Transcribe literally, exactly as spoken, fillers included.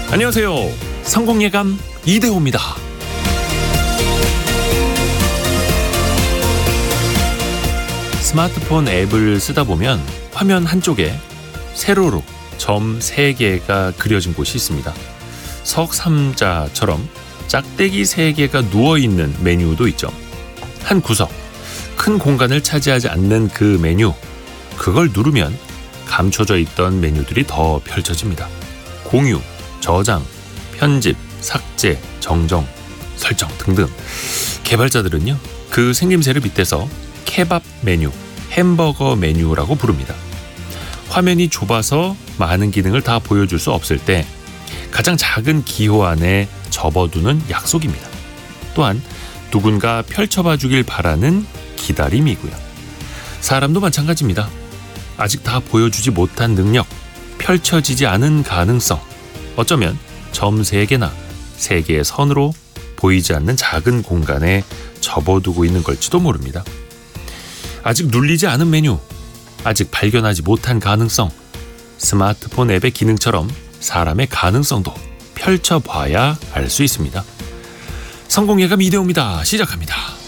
안녕하세요. 성공예감 이대호입니다. 스마트폰 앱을 쓰다 보면 화면 한쪽에 세로로 점 세 개가 그려진 곳이 있습니다. 석삼자처럼 짝대기 세 개가 누워있는 메뉴도 있죠. 한 구석, 큰 공간을 차지하지 않는 그 메뉴, 그걸 누르면 감춰져 있던 메뉴들이 더 펼쳐집니다. 공유, 저장, 편집, 삭제, 정정, 설정 등등. 개발자들은요, 그 생김새를 빗대서 케밥 메뉴, 햄버거 메뉴라고 부릅니다. 화면이 좁아서 많은 기능을 다 보여줄 수 없을 때 가장 작은 기호 안에 접어두는 약속입니다. 또한 누군가 펼쳐봐 주길 바라는 기다림이고요. 사람도 마찬가지입니다. 아직 다 보여주지 못한 능력, 펼쳐지지 않은 가능성, 어쩌면 점 세 개나 세 개의 선으로 보이지 않는 작은 공간에 접어두고 있는 걸지도 모릅니다. 아직 눌리지 않은 메뉴, 아직 발견하지 못한 가능성, 스마트폰 앱의 기능처럼 사람의 가능성도 펼쳐봐야 알 수 있습니다. 성공예감 이대호입니다. 시작합니다.